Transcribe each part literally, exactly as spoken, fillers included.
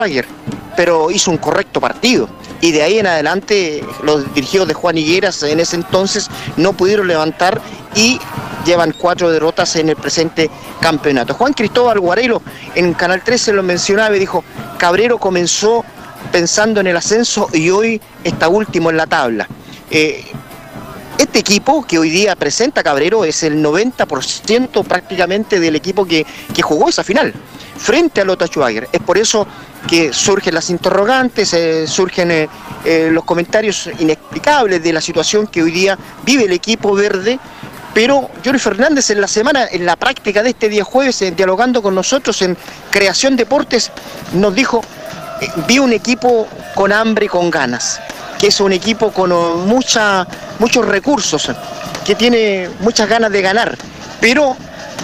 Schwager, pero hizo un correcto partido. Y de ahí en adelante los dirigidos de Juan Higueras en ese entonces no pudieron levantar y llevan cuatro derrotas en el presente campeonato. Juan Cristóbal Guarelo en Canal trece lo mencionaba y dijo: Cabrero comenzó pensando en el ascenso y hoy está último en la tabla. Eh, Este equipo que hoy día presenta Cabrero es el noventa por ciento prácticamente del equipo que, que jugó esa final frente a Lota Schwager. Es por eso que surgen las interrogantes, eh, surgen eh, eh, los comentarios inexplicables de la situación que hoy día vive el equipo verde. Pero Yuri Fernández en la semana, en la práctica de este día jueves, eh, dialogando con nosotros en Creación Deportes, nos dijo: eh, vi un equipo con hambre, con ganas, que es un equipo con uh, mucha, muchos recursos, que tiene muchas ganas de ganar, pero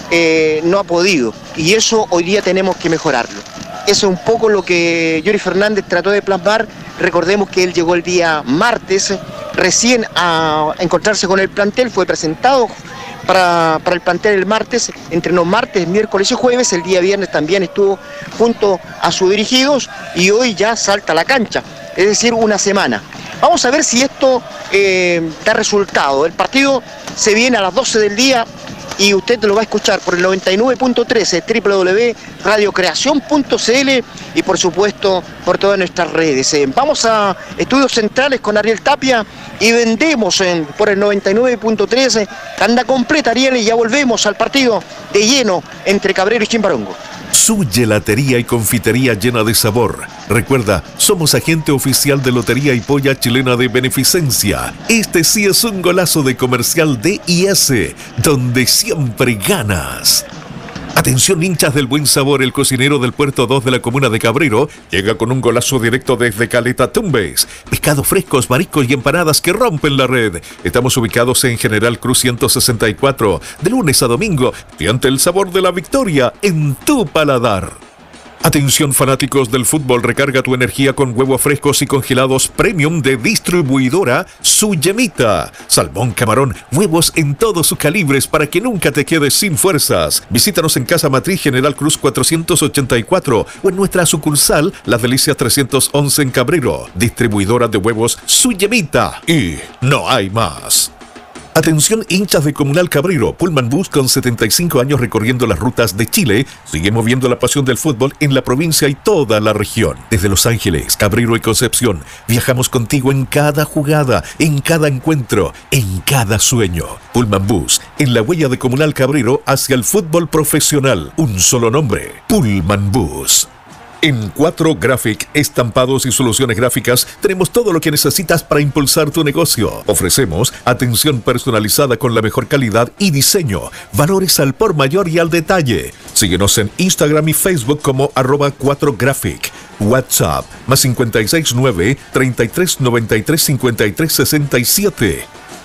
eh, no ha podido, y eso hoy día tenemos que mejorarlo. Eso es un poco lo que Yuri Fernández trató de plasmar. Recordemos que él llegó el día martes, recién a encontrarse con el plantel, fue presentado para, para el plantel el martes, entrenó martes, miércoles y jueves, el día viernes también estuvo junto a sus dirigidos y hoy ya salta a la cancha, es decir, una semana. Vamos a ver si esto eh, da resultado. El partido se viene a las doce del día y usted lo va a escuchar por el noventa y nueve punto trece, doble u doble u doble u punto radio creación punto c l y por supuesto por todas nuestras redes. Eh, vamos a Estudios Centrales con Ariel Tapia y vendemos en, por el noventa y nueve punto trece. Anda completa, Ariel, y ya volvemos al partido de lleno entre Cabrero y Chimbarongo. Su gelatería y confitería llena de sabor. Recuerda, somos agente oficial de Lotería y Polla Chilena de Beneficencia. Este sí es un golazo de comercial D I S, donde siempre ganas. Atención, hinchas del buen sabor, el cocinero del Puerto dos de la comuna de Cabrero llega con un golazo directo desde Caleta Tumbes. Pescados frescos, mariscos y empanadas que rompen la red. Estamos ubicados en General Cruz ciento sesenta y cuatro, de lunes a domingo, y ante el sabor de la victoria en tu paladar. Atención, fanáticos del fútbol, recarga tu energía con huevos frescos y congelados premium de distribuidora Su Yemita. Salmón, camarón, huevos en todos sus calibres para que nunca te quedes sin fuerzas. Visítanos en Casa Matriz General Cruz cuatrocientos ochenta y cuatro o en nuestra sucursal Las Delicias trescientos once en Cabrero. Distribuidora de huevos Su Yemita. Y no hay más. Atención, hinchas de Comunal Cabrero, Pullman Bus con setenta y cinco años recorriendo las rutas de Chile, sigue moviendo la pasión del fútbol en la provincia y toda la región. Desde Los Ángeles, Cabrero y Concepción, viajamos contigo en cada jugada, en cada encuentro, en cada sueño. Pullman Bus, en la huella de Comunal Cabrero hacia el fútbol profesional. Un solo nombre, Pullman Bus. En cuatro Graphic, estampados y soluciones gráficas, tenemos todo lo que necesitas para impulsar tu negocio. Ofrecemos atención personalizada con la mejor calidad y diseño, valores al por mayor y al detalle. Síguenos en Instagram y Facebook como arroba cuatro Graphic. WhatsApp más cinco seis nueve, treinta y tres noventa y tres, cincuenta y tres sesenta y siete.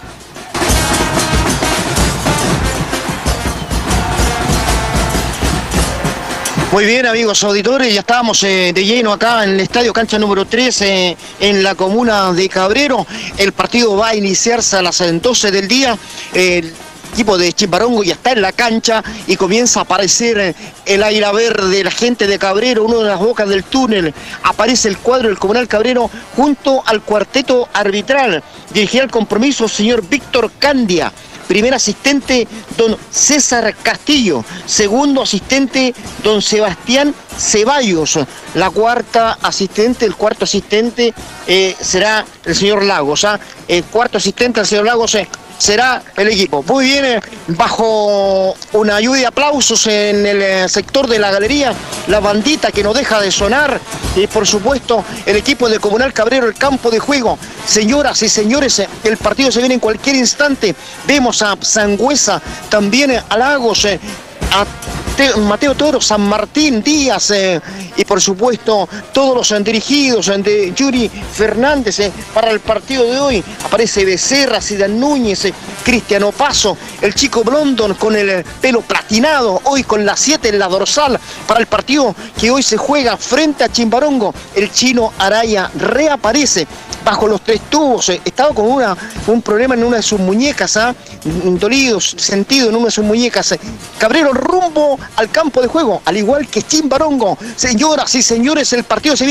Muy bien, amigos auditores, ya estábamos eh, de lleno acá en el estadio cancha número trece eh, en la comuna de Cabrero. El partido va a iniciarse a las doce del día. Eh, el equipo de Chimbarongo ya está en la cancha y comienza a aparecer eh, el águila verde, la gente de Cabrero, una de las bocas del túnel. Aparece el cuadro del Comunal Cabrero junto al cuarteto arbitral. Dirigirá el compromiso señor Víctor Candia. Primer asistente, don César Castillo. Segundo asistente, don Sebastián Ceballos. La cuarta asistente, el cuarto asistente eh, será el señor Lagos. ¿ah? El cuarto asistente, el señor Lagos, eh, será el equipo. Muy bien, eh, bajo una lluvia de aplausos en el eh, sector de la galería, la bandita que no deja de sonar y por supuesto el equipo de Comunal Cabrero, el campo de juego. Señoras y señores, eh, el partido se viene en cualquier instante. Vemos a Sangüesa, también eh, a Lagos, eh, a Te Mateo Toro, San Martín, Díaz eh, y por supuesto todos los eh, dirigidos eh, de Yuri Fernández eh, para el partido de hoy. Aparece Becerra, Zidane Núñez, eh, Cristiano Paso, el chico Blondon con el eh, pelo platinado, hoy con la siete en la dorsal para el partido que hoy se juega frente a Chimbarongo. El chino Araya reaparece bajo los tres tubos, eh, estaba con una, un problema en una de sus muñecas, ¿ah? dolido, sentido en una de sus muñecas. Cabrero rumbo al campo de juego, al igual que Chimbarongo. Señoras y señores, el partido se viene